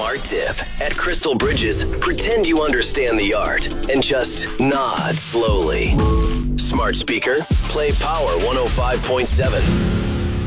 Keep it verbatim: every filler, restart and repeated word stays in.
Art Tip. At Crystal Bridges, pretend you understand the art and just nod slowly. Smart speaker, play Power one oh five point seven.